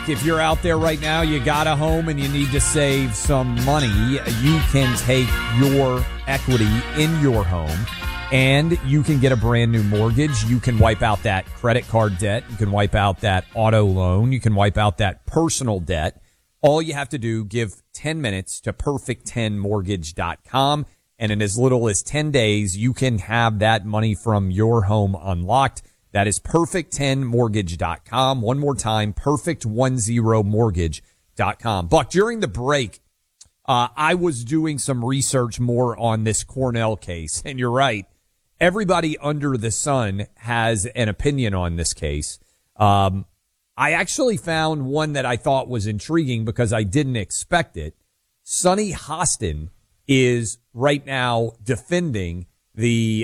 If you're out there right now, you got a home and you need to save some money, you can take your equity in your home and you can get a brand new mortgage. You can wipe out that credit card debt. You can wipe out that auto loan. You can wipe out that personal debt. All you have to do, give 10 minutes to perfect10mortgage.com. And in as little as 10 days, you can have that money from your home unlocked. That is perfect10mortgage.com. One more time, perfect10mortgage.com. Buck, during the break, I was doing some research more on this Cornell case. And you're right. Everybody under the sun has an opinion on this case. I actually found one that I thought was intriguing because I didn't expect it. Sunny Hostin is right now defending the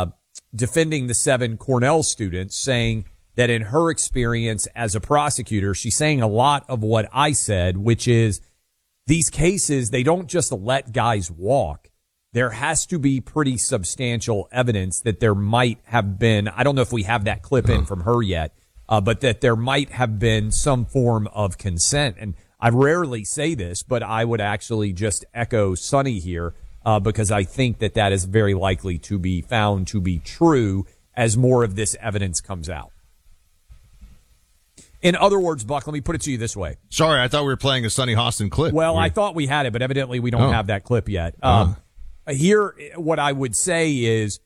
7 Cornell students, saying that in her experience as a prosecutor, she's saying a lot of what I said, which is these cases, they don't just let guys walk. There has to be pretty substantial evidence that there might have been, I don't know if we have that clip in from her yet, but that there might have been some form of consent. And I rarely say this, but I would actually just echo Sunny here, because I think that that is very likely to be found to be true as more of this evidence comes out. In other words, Buck, let me put it to you this way. Sorry, I thought we were playing a Sunny Hostin clip. Well, I thought we had it, but evidently we don't have that clip yet. Here, what I would say is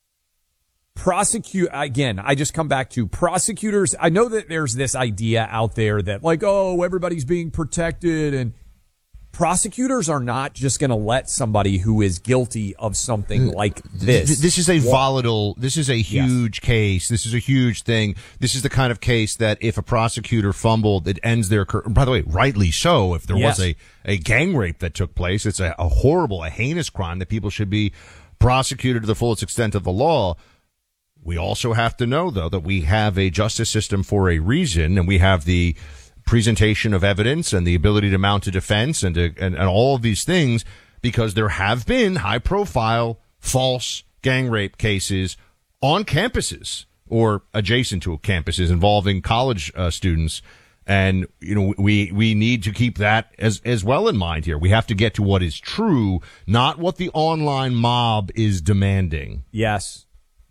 again, I just come back to prosecutors. I know that there's this idea out there that like, oh, everybody's being protected, and prosecutors are not just going to let somebody who is guilty of something like this. This is a volatile, this is a huge case. This is a huge thing. This is the kind of case that if a prosecutor fumbled, it ends their career. By the way, rightly so. If there was a gang rape that took place, it's a horrible, a heinous crime that people should be prosecuted to the fullest extent of the law. We also have to know, though, that we have a justice system for a reason, and we have the presentation of evidence and the ability to mount a defense and all of these things, because there have been high-profile false gang rape cases on campuses or adjacent to campuses involving college students. And, you know, we need to keep that as well in mind here. We have to get to what is true, not what the online mob is demanding. Yes.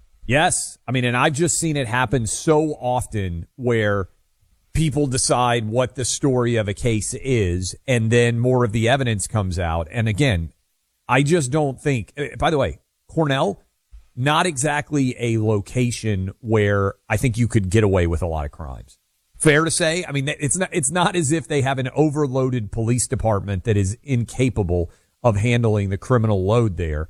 I mean, and I've just seen it happen so often where people decide what the story of a case is, and then more of the evidence comes out. And again, I just don't think, by the way, Cornell, not exactly a location where I think you could get away with a lot of crimes. Fair to say? I mean, it's not as if they have an overloaded police department that is incapable of handling the criminal load there.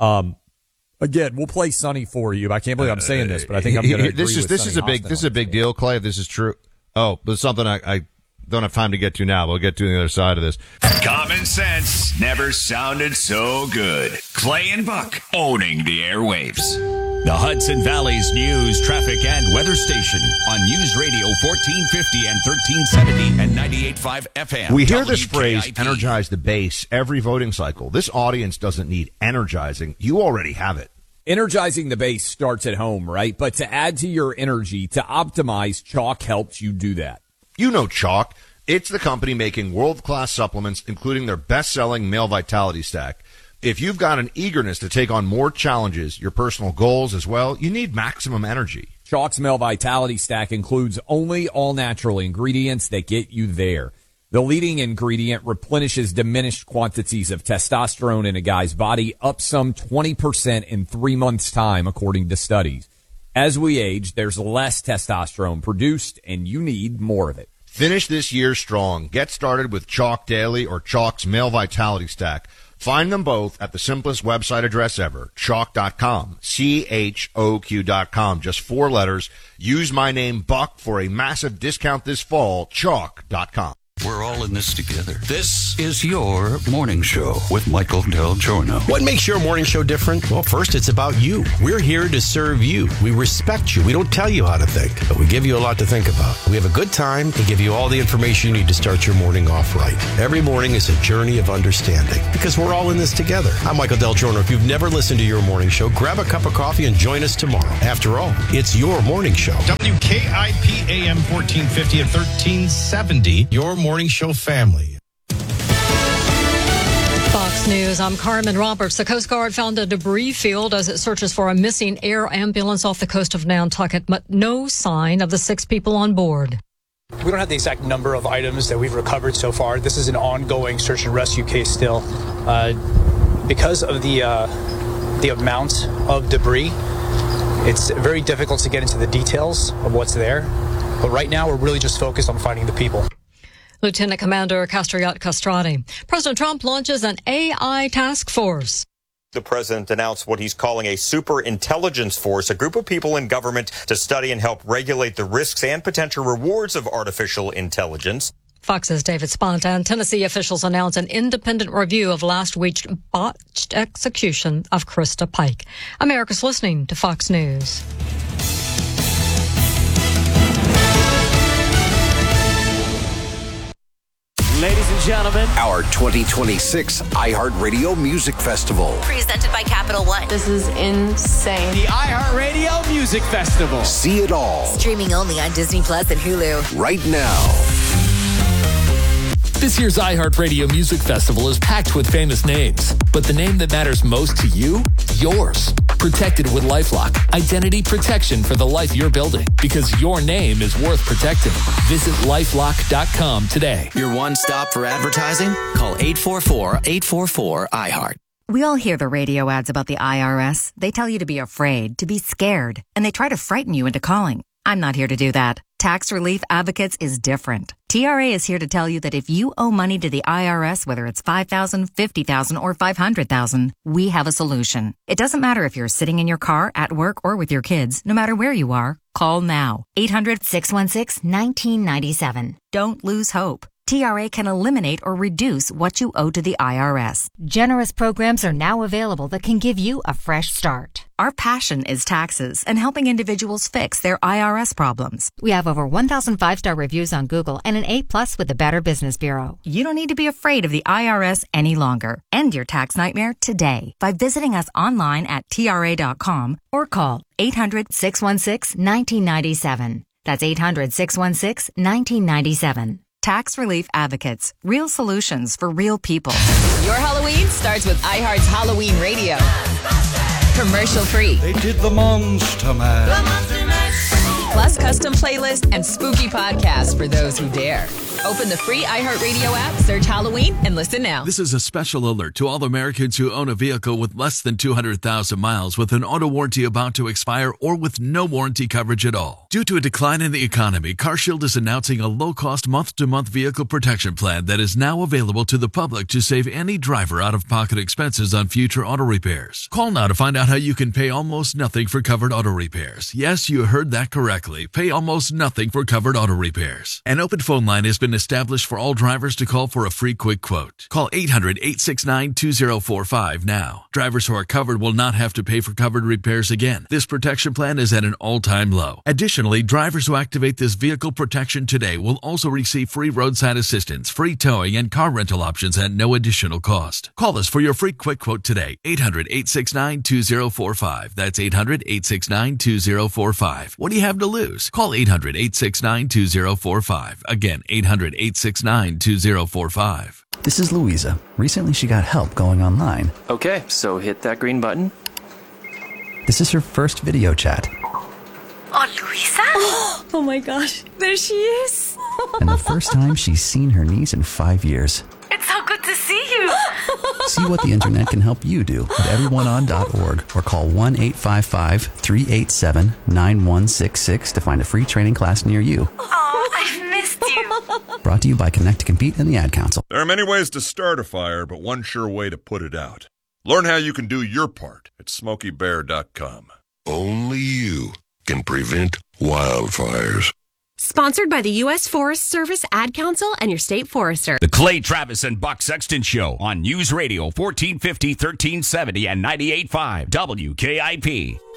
Again, we'll play Sunny for you. I can't believe I'm saying this, but I think I'm going to agree with Sunny. This is a big deal, Clay, if this is true. Oh, but something I don't have time to get to now. We'll get to the other side of this. Common sense never sounded so good. Clay and Buck owning the airwaves. The Hudson Valley's news, traffic, and weather station on News Radio 1450 and 1370 and 98.5 FM. We hear this phrase, energize the base, every voting cycle. This audience doesn't need energizing. You already have it. Energizing the base starts at home, right? But to add to your energy, to optimize, Chalk helps you do that. You know Chalk. It's the company making world-class supplements, including their best-selling Male Vitality Stack. If you've got an eagerness to take on more challenges, your personal goals as well, you need maximum energy. Chalk's Male Vitality Stack includes only all-natural ingredients that get you there. The leading ingredient replenishes diminished quantities of testosterone in a guy's body, up some 20% in 3 months' time, according to studies. As we age, there's less testosterone produced, and you need more of it. Finish this year strong. Get started with Chalk Daily or Chalk's Male Vitality Stack. Find them both at the simplest website address ever, chalk.com, CHOQ.com, just 4 letters. Use my name, Buck, for a massive discount this fall, chalk.com. We're all in this together. This is your morning show with Michael Del Giorno. What makes your morning show different? Well, first, it's about you. We're here to serve you. We respect you. We don't tell you how to think, but we give you a lot to think about. We have a good time and give you all the information you need to start your morning off right. Every morning is a journey of understanding because we're all in this together. I'm Michael Del Giorno. If you've never listened to your morning show, grab a cup of coffee and join us tomorrow. After all, it's your morning show. WKIP AM 1450 and 1370, your morning show family. Fox News, I'm Carmen Roberts. The Coast Guard found a debris field as it searches for a missing air ambulance off the coast of Nantucket, but no sign of the 6 people on board. We don't have the exact number of items that we've recovered so far. This is an ongoing search and rescue case still. Because of the amount of debris, it's very difficult to get into the details of what's there. But right now, we're really just focused on finding the people. Lieutenant Commander Castriot Castrati. President Trump launches an AI task force. The president announced what he's calling a super intelligence force, a group of people in government to study and help regulate the risks and potential rewards of artificial intelligence. Fox's David Spont and Tennessee officials announced an independent review of last week's botched execution of Krista Pike. America's listening to Fox News. Ladies and gentlemen, our 2026 iHeartRadio Music Festival. Presented by Capital One. This is insane. The iHeartRadio Music Festival. See it all. Streaming only on Disney Plus and Hulu. Right now. This year's iHeartRadio Music Festival is packed with famous names, but the name that matters most to you? Yours. Protected with LifeLock. Identity protection for the life you're building, because your name is worth protecting. Visit LifeLock.com today. Your one stop for advertising? Call 844-844-iHeart. We all hear the radio ads about the IRS. They tell you to be afraid, to be scared, and they try to frighten you into calling. I'm not here to do that. Tax Relief Advocates is different. TRA is here to tell you that if you owe money to the IRS, whether it's $5,000, $50,000, or $500,000, we have a solution. It doesn't matter if you're sitting in your car, at work, or with your kids. No matter where you are, call now. 800-616-1997. Don't lose hope. TRA can eliminate or reduce what you owe to the IRS. Generous programs are now available that can give you a fresh start. Our passion is taxes and helping individuals fix their IRS problems. We have over 1,000 5-star reviews on Google and an A+ with the Better Business Bureau. You don't need to be afraid of the IRS any longer. End your tax nightmare today by visiting us online at TRA.com or call 800-616-1997. That's 800-616-1997. Tax Relief Advocates. Real solutions for real people. Your Halloween starts with iHeart's Halloween Radio. Commercial free. They did the Monster Mash. Plus custom playlist and spooky podcasts for those who dare. Open the free iHeartRadio app, search Halloween, and listen now. This is a special alert to all Americans who own a vehicle with less than 200,000 miles with an auto warranty about to expire or with no warranty coverage at all. Due to a decline in the economy, CarShield is announcing a low-cost month-to-month vehicle protection plan that is now available to the public to save any driver out-of-pocket expenses on future auto repairs. Call now to find out how you can pay almost nothing for covered auto repairs. Yes, you heard that correctly. Pay almost nothing for covered auto repairs. An open phone line has been established for all drivers to call for a free quick quote. Call 800-869-2045 now. Drivers who are covered will not have to pay for covered repairs again. This protection plan is at an all-time low. Additionally, drivers who activate this vehicle protection today will also receive free roadside assistance, free towing, and car rental options at no additional cost. Call us for your free quick quote today. 800-869-2045. That's 800-869-2045. What do you have to lose? Call 800-869-2045. Again, 800-869-2045. This is Louisa. Recently she got help going online. Okay, so hit that green button. This is her first video chat. Oh, Louisa? Oh my gosh, there she is. And the first time she's seen her niece in 5 years. It's so good to see you. See what the internet can help you do at everyoneon.org or call 1-855-387-9166 to find a free training class near you. Oh, I've missed you. Brought to you by Connect to Compete and the Ad Council. There are many ways to start a fire, but one sure way to put it out. Learn how you can do your part at SmokeyBear.com. Only you can prevent wildfires. Sponsored by the U.S. Forest Service, Ad Council, and your state forester. The Clay Travis and Buck Sexton Show on News Radio 1450, 1370, and 98.5 WKIP.